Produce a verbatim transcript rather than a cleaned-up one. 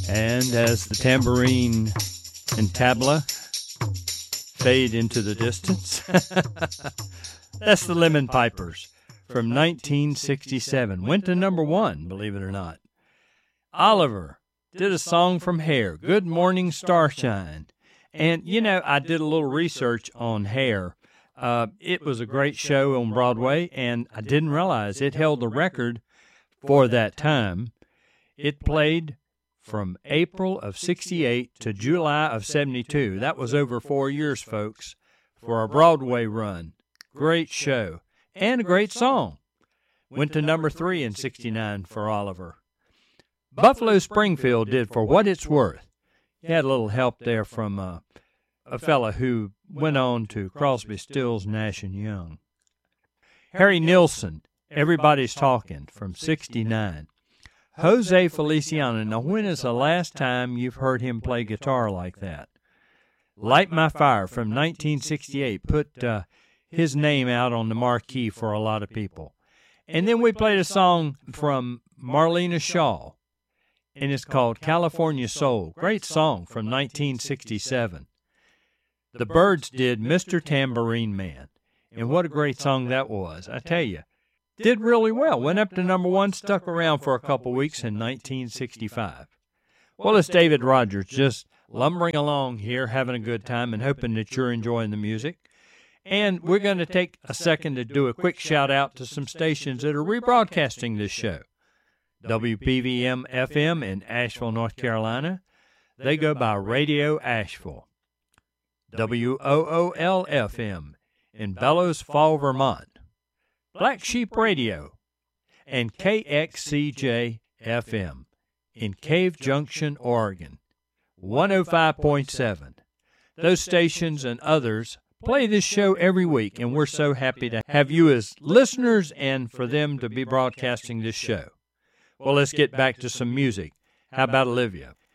And as the tambourine and tabla fade into the distance, that's the Lemon Pipers from nineteen sixty-seven. Went to number one, believe it or not. Oliver did a song from Hair, Good Morning Starshine. And, you know, I did a little research on Hair. Uh, it was a great show on Broadway, and I didn't realize it held the record for that time. It played from April of sixty-eight to July of seventy-two. That was over four years, folks, for a Broadway run. Great show. And a great song. Went to number three in sixty-nine for Oliver. Buffalo Springfield did For What It's Worth. He had a little help there from uh, a fella who went on to Crosby, Stills, Nash and Young. Harry Nilsson, Everybody's Talking, from sixty-nine. Jose Feliciano. Now, when is the last time you've heard him play guitar like that? Light My Fire from nineteen sixty-eight put uh, his name out on the marquee for a lot of people. And then we played a song from Marlena Shaw, and it's called California Soul. Great song from nineteen sixty-seven. The Byrds did Mister Tambourine Man, and what a great song that was. I tell you, did really well. Went up to number one, stuck around for a couple weeks in nineteen sixty-five. Well, it's David Rogers, just lumbering along here, having a good time, and hoping that you're enjoying the music. And we're going to take a second to do a quick shout-out to some stations that are rebroadcasting this show. W P V M F M in Asheville, North Carolina. They go by Radio Asheville. W O O L F M in Bellows Fall, Vermont. Black Sheep Radio, and K X C J F M in Cave Junction, Oregon, one oh five point seven. Those stations and others play this show every week, and we're so happy to have you as listeners and for them to be broadcasting this show. Well, let's get back to some music. How about Olivia?